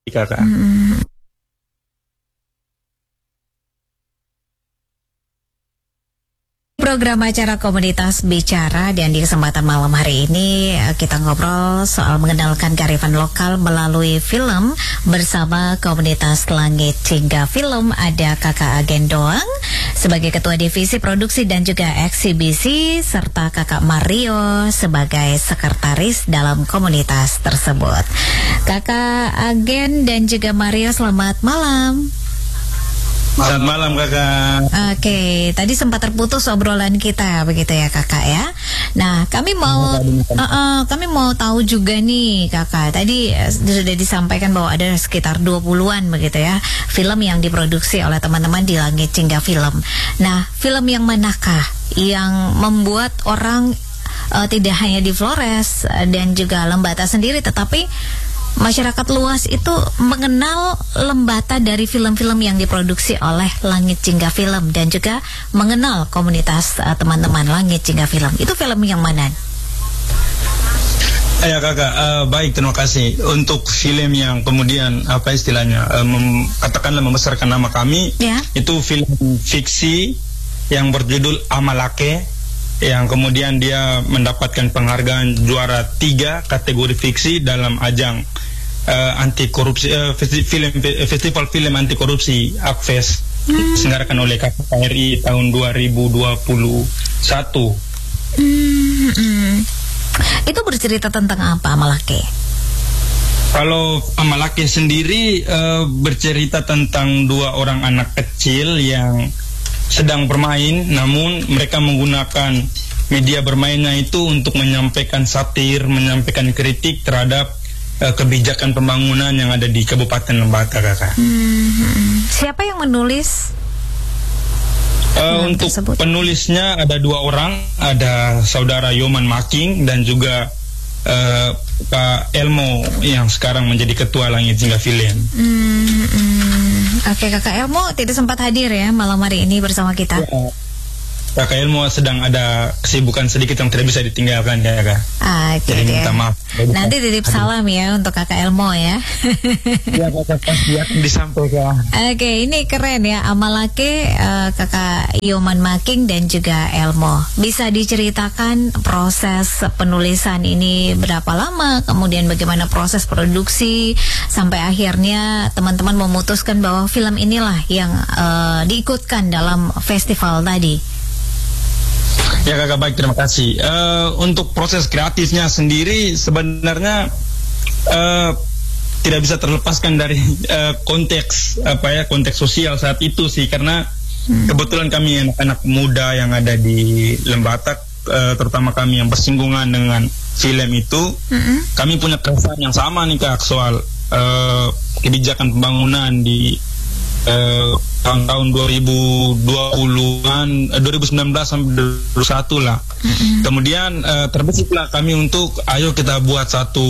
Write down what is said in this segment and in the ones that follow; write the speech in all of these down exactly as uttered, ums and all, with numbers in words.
kakak. Hmm. Program acara Komunitas Bicara, dan di kesempatan malam hari ini kita ngobrol soal mengenalkan kearifan lokal melalui film bersama Komunitas Langit Jingga Film. Ada Kakak Agen Doang sebagai Ketua Divisi Produksi dan juga Eksibisi, serta Kakak Mario sebagai Sekretaris dalam komunitas tersebut. Kakak Agen dan juga Mario, selamat malam. Selamat malam kakak. Oke, tadi sempat terputus obrolan kita begitu ya kakak ya. Nah, kami mau uh, uh, kami mau tahu juga nih kakak. Tadi uh, sudah disampaikan bahwa ada sekitar dua puluhan begitu ya film yang diproduksi oleh teman-teman di Langit Jingga Film. Nah, film yang manakah yang membuat orang uh, tidak hanya di Flores uh, dan juga Lembata sendiri, tetapi masyarakat luas itu mengenal Lembata dari film-film yang diproduksi oleh Langit Jingga Film, dan juga mengenal komunitas uh, teman-teman Langit Jingga Film? Itu film yang mana? Ya kakak, uh, baik, terima kasih. Untuk film yang kemudian apa istilahnya uh, mem, katakanlah membesarkan nama kami, ya. Itu film fiksi yang berjudul Amalake, yang kemudian dia mendapatkan penghargaan juara tiga kategori fiksi dalam ajang uh, anti korupsi uh, festi film festival film anti korupsi Akfes, hmm. diselenggarakan oleh K P K R I tahun dua ribu dua puluh satu. Hmm, hmm. Itu bercerita tentang apa Amalake? Kalau Amalake sendiri uh, bercerita tentang dua orang anak kecil yang sedang bermain, namun mereka menggunakan media bermainnya itu untuk menyampaikan satir, menyampaikan kritik terhadap uh, kebijakan pembangunan yang ada di Kabupaten Lembata, kakak. Hmm, siapa yang menulis? Uh, untuk tersebut? Penulisnya ada dua orang, ada saudara Yoman Making dan juga uh, Pak Elmo yang sekarang menjadi ketua Langit Jingga Film. Hmm, hmm. Oke, Kakak Elmo tidak sempat hadir ya malam hari ini bersama kita. Ya, Kakak Elmo sedang ada kesibukan sedikit yang tidak bisa ditinggalkan ya kak. Ah, oke, jadi minta maaf. Nanti titip salam ya untuk Kakak Elmo ya. Ya kakak, pasti akan disampaikan. Oke, ini keren ya, Amalake, uh, Kakak Yoman Making dan juga Elmo. Bisa diceritakan proses penulisan ini berapa lama, kemudian bagaimana proses produksi sampai akhirnya teman-teman memutuskan bahwa film inilah yang uh, diikutkan dalam festival tadi? Ya kakak, baik, terima kasih. Uh, untuk proses kreatifnya sendiri sebenarnya uh, tidak bisa terlepaskan dari uh, konteks apa ya konteks sosial saat itu sih, karena hmm. kebetulan kami anak-anak muda yang ada di Lembata, uh, terutama kami yang bersinggungan dengan film itu, hmm. kami punya keresahan yang sama nih kak soal uh, kebijakan pembangunan di uh, tahun-tahun dua ribu dua puluhan, dua ribu sembilan belas sampai dua ribu dua puluh satu lah. Mm-hmm. Kemudian uh, terbesarlah kami untuk ayo kita buat satu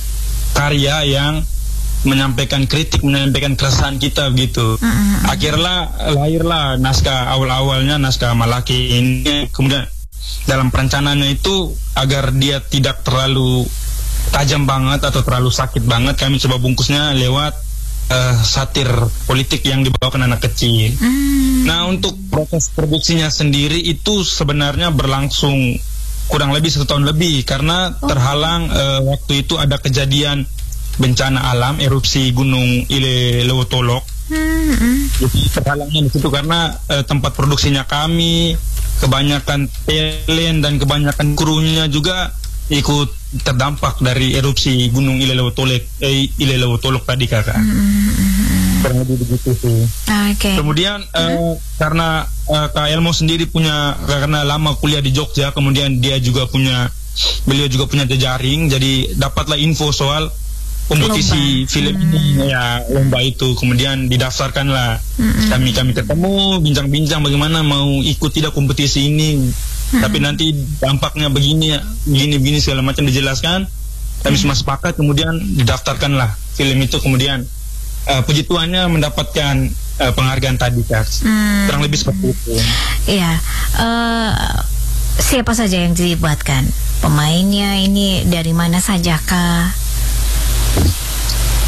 karya yang menyampaikan kritik, menyampaikan keresahan kita gitu. Mm-hmm. Akhirnya lahirlah naskah, awal-awalnya naskah Amalake ini. Kemudian dalam perencanaannya itu agar dia tidak terlalu tajam banget atau terlalu sakit banget, kami coba bungkusnya lewat Uh, satir politik yang dibawakan anak kecil. Hmm. Nah, untuk proses produksinya sendiri itu sebenarnya berlangsung kurang lebih satu tahun lebih karena oh. terhalang uh, waktu itu ada kejadian bencana alam, erupsi Gunung Ile Lewotolok. Hmm. Jadi terhalangnya di situ karena uh, tempat produksinya kami, kebanyakan talent dan kebanyakan krunya juga ikut terdampak dari erupsi Gunung Ile Lewotolok, eh, Ile Lewotolok tadi kakak. Mm-hmm. Kurang lebih begitu sih. Okay. Kemudian mm-hmm. uh, karena uh, Kak Elmo sendiri punya, karena lama kuliah di Jogja, kemudian dia juga punya, beliau juga punya jejaring, jadi dapatlah info soal kompetisi lomba. film mm-hmm. ini ya, lomba itu, kemudian didaftarkanlah. Mm-hmm. Kami kami ketemu, bincang-bincang bagaimana mau ikut tidak kompetisi ini. Hmm. Tapi nanti dampaknya begini, begini, begini segala macam dijelaskan. Kami hmm. semua sepakat, kemudian didaftarkanlah film itu. Kemudian uh, puji Tuhannya mendapatkan uh, penghargaan tadi, Kak. Hmm. Kurang lebih seperti itu. Iya. Uh, siapa saja yang dibuatkan? Pemainnya ini dari mana saja, Kak?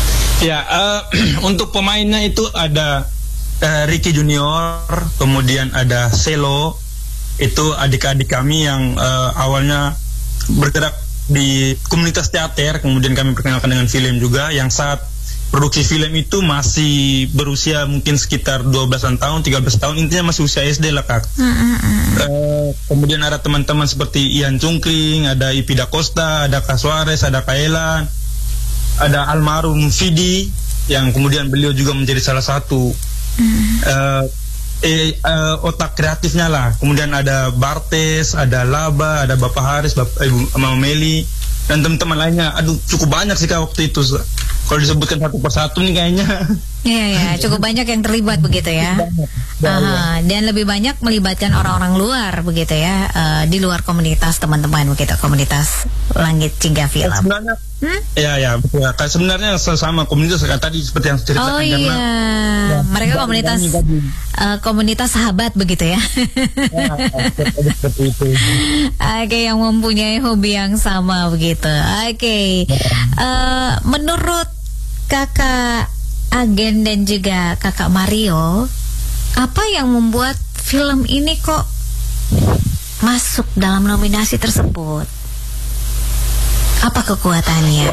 Ya, uh, untuk pemainnya itu ada uh, Ricky Junior, kemudian ada Selo, itu adik-adik kami yang uh, awalnya bergerak di komunitas teater, kemudian kami perkenalkan dengan film juga, yang saat produksi film itu masih berusia mungkin sekitar dua belasan tahun, tiga belas tahun, intinya masih usia S D lah, Kak. Mm-hmm. Uh, kemudian ada teman-teman seperti Ian Cungkring, ada Ipi Da Costa, ada Kak Suarez, ada Kak Elan, ada almarhum Vidi, yang kemudian beliau juga menjadi salah satu mm. uh, eh, uh, otak kreatifnya lah. Kemudian ada Bartes, ada Laba, ada Bapak Haris, Bapak Ibu Mama Meli, dan teman-teman lainnya. Aduh, cukup banyak sih, Kak, waktu itu. Kalau disebutkan satu persatu nih kayaknya. Iya, ya, cukup banyak yang terlibat begitu ya. Aha, dan lebih banyak melibatkan orang-orang luar begitu ya, uh, di luar komunitas teman-teman begitu, komunitas Langit Cingga Film. Sebenarnya, hmm? ya ya betul. Sebenarnya sesama komunitas tadi seperti yang ceritakan. Oh iya, karena, ya, mereka komunitas uh, komunitas sahabat begitu ya. Ya, seperti itu. Oke, yang mempunyai hobi yang sama begitu. Oke, uh, menurut Kakak Agen dan juga Kakak Mario, apa yang membuat film ini kok masuk dalam nominasi tersebut? Apa kekuatannya?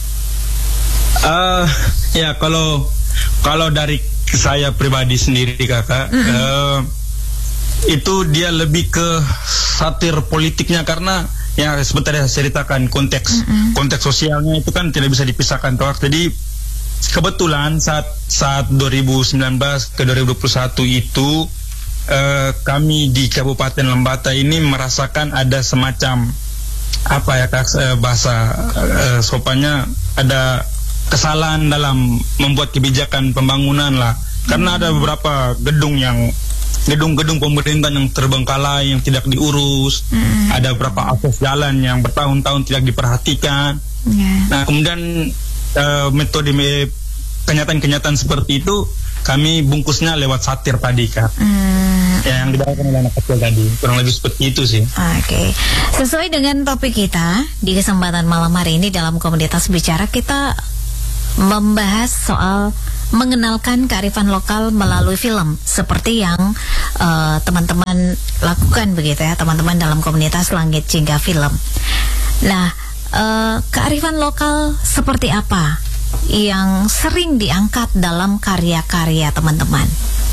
Uh, ya kalau kalau dari saya pribadi sendiri, Kakak, mm-hmm. uh, itu dia lebih ke satir politiknya, karena ya sebentar saya ceritakan konteks mm-hmm. konteks sosialnya itu kan tidak bisa dipisahkan, toh. Jadi kebetulan saat saat dua ribu sembilan belas ke dua ribu dua puluh satu itu uh, kami di Kabupaten Lembata ini merasakan ada semacam apa ya, Kak, uh, bahasa uh, sopannya, ada kesalahan dalam membuat kebijakan pembangunan lah, karena ada beberapa gedung yang gedung-gedung pemerintah yang terbengkalai, yang tidak diurus, mm. ada beberapa akses jalan yang bertahun-tahun tidak diperhatikan. Yeah. Nah, kemudian Uh, metode me- kenyataan-kenyataan seperti itu kami bungkusnya lewat satir tadi, Kak. Mm. Ya, yang dibawakan oleh anak kecil tadi, kurang lebih seperti itu sih. Oke, okay. Sesuai dengan topik kita di kesempatan malam hari ini dalam Komunitas Bicara, kita membahas soal mengenalkan kearifan lokal melalui film, seperti yang uh, teman-teman lakukan begitu ya, teman-teman dalam komunitas Langit Cingga Film. Nah, Uh, kearifan lokal seperti apa yang sering diangkat dalam karya-karya teman-teman?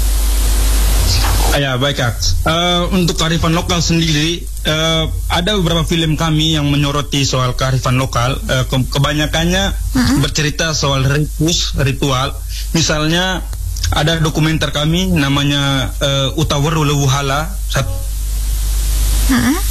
Ya, baik, Kak. Uh, untuk kearifan lokal sendiri, uh, ada beberapa film kami yang menyoroti soal kearifan lokal. Uh, ke- kebanyakannya uh-huh. bercerita soal ritus, ritual. Misalnya ada dokumenter kami namanya uh, Utaweru Lewuhala. Uh-huh.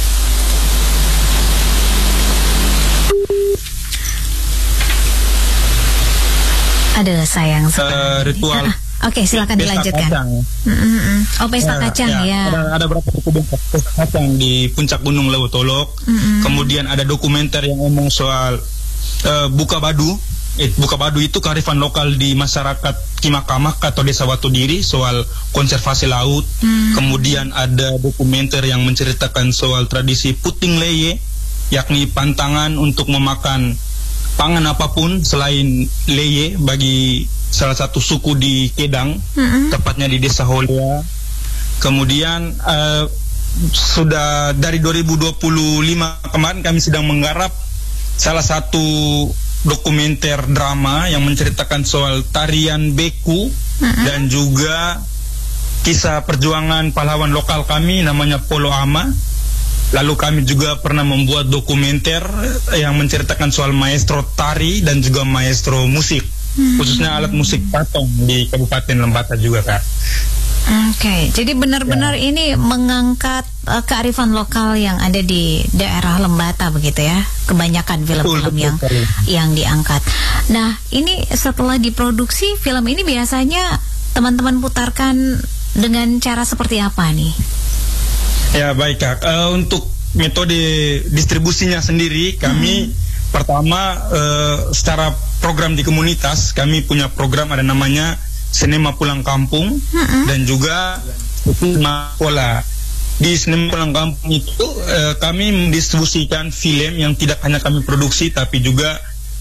Aduh, sayang sekali. Uh, ritual. Ah, Oke, okay, silakan dilanjutkan. Mm-hmm. Oh, pesta ya, kacang ya. ya. Ada, ada beberapa dokumenter pesta kacang di puncak Gunung Lewotolok. Mm-hmm. Kemudian ada dokumenter yang ngomong soal uh, Buka Badu. Eh, Buka Badu itu kearifan lokal di masyarakat Kimakamak atau Desa Watudiri soal konservasi laut. Mm-hmm. Kemudian ada dokumenter yang menceritakan soal tradisi puting leye, yakni pantangan untuk memakan pangan apapun selain leye bagi salah satu suku di Kedang, mm-hmm. tepatnya di Desa Holia. Kemudian uh, sudah dari dua ribu dua puluh lima kemarin kami sedang menggarap salah satu dokumenter drama yang menceritakan soal tarian beku, mm-hmm. dan juga kisah perjuangan pahlawan lokal kami namanya Polo Ama. Lalu kami juga pernah membuat dokumenter yang menceritakan soal maestro tari dan juga maestro musik, hmm. khususnya alat musik patong di Kabupaten Lembata juga, Kak. Oke, okay. Jadi benar-benar ya. Ini mengangkat uh, kearifan lokal yang ada di daerah Lembata begitu ya. Kebanyakan film-film yang betul. yang diangkat. Nah, ini setelah diproduksi, film ini biasanya teman-teman putarkan dengan cara seperti apa nih? Ya, baik, Kak. Uh, untuk metode distribusinya sendiri, kami hmm. pertama uh, secara program di komunitas, kami punya program ada namanya Sinema Pulang Kampung, hmm. dan juga Sinema Pola. Di Sinema Pulang Kampung itu uh, kami mendistribusikan film yang tidak hanya kami produksi, tapi juga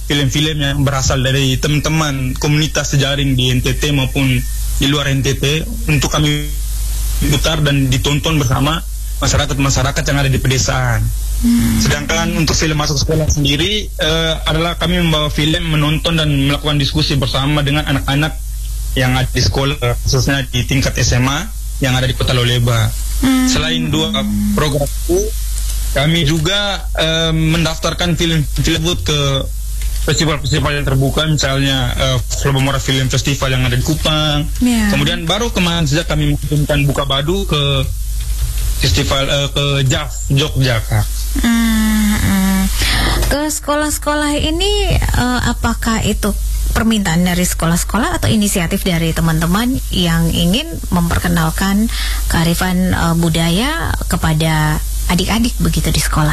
film-film yang berasal dari teman-teman komunitas sejaring di N T T maupun di luar N T T untuk kami putar dan ditonton bersama masyarakat-masyarakat yang ada di pedesaan. Hmm. Sedangkan untuk film masuk sekolah sendiri uh, adalah kami membawa film, menonton dan melakukan diskusi bersama dengan anak-anak yang ada di sekolah, khususnya di tingkat S M A yang ada di Kota Loleba. Hmm. Selain dua program itu, kami juga uh, mendaftarkan film-film ke festival-festival yang terbuka, misalnya uh, Flobomora Film Festival yang ada di Kupang. Yeah. Kemudian baru kemarin saja kami mengirimkan Buka Badu ke festival uh, ke J A F Jogja, Kak. Hmm, hmm. Ke sekolah-sekolah ini uh, apakah itu permintaan dari sekolah-sekolah atau inisiatif dari teman-teman yang ingin memperkenalkan kearifan uh, budaya kepada adik-adik begitu di sekolah?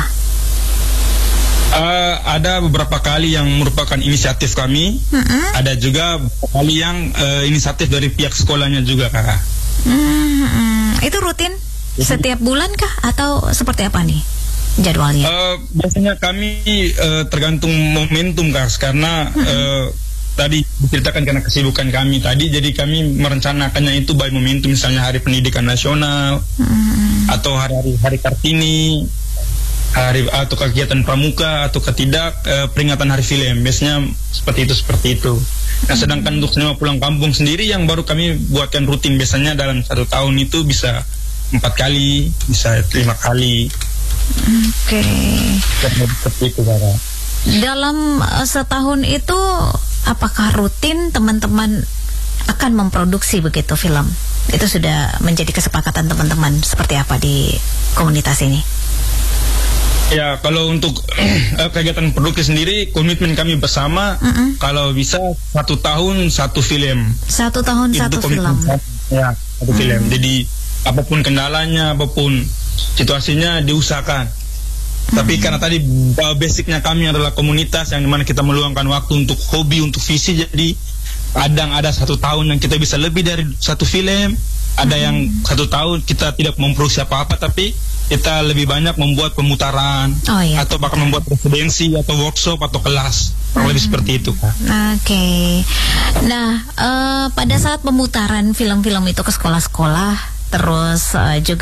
Uh, ada beberapa kali yang merupakan inisiatif kami, mm-hmm. ada juga beberapa kali yang uh, inisiatif dari pihak sekolahnya juga, Kak. Mm-hmm. Itu rutin setiap bulan kah atau seperti apa nih jadwalnya? Uh, biasanya kami uh, tergantung momentum, Kak, karena mm-hmm. uh, tadi diceritakan karena kesibukan kami tadi, jadi kami merencanakannya itu by momentum, misalnya Hari Pendidikan Nasional hmm. atau hari-hari Hari Kartini, hari atau kegiatan pramuka atau ketidak eh, peringatan Hari Film, biasanya seperti itu seperti itu. Nah, sedangkan untuk sinema pulang kampung sendiri yang baru kami buatkan rutin, biasanya dalam satu tahun itu bisa empat kali, bisa lima kali. Oke. Okay. Seperti itu, Kak. Dalam uh, setahun itu apakah rutin teman-teman akan memproduksi begitu film? Itu sudah menjadi kesepakatan teman-teman seperti apa di komunitas ini? Ya, kalau untuk uh, kegiatan produksi sendiri, komitmen kami bersama, mm-hmm. kalau bisa satu tahun satu film. Satu tahun itu satu film. Satu, ya, satu mm. film. Jadi apapun kendalanya, apapun situasinya diusahakan. Tapi hmm. karena tadi basicnya kami adalah komunitas yang dimana kita meluangkan waktu untuk hobi, untuk visi, jadi kadang ada satu tahun yang kita bisa lebih dari satu film, ada hmm. yang satu tahun kita tidak memproduksi apa-apa, tapi kita lebih banyak membuat pemutaran, oh, iya, atau bahkan membuat residensi atau workshop atau kelas, hmm. lebih seperti itu, Kak. Oke. Okay. Nah, uh, pada saat pemutaran film-film itu ke sekolah-sekolah, terus uh, juga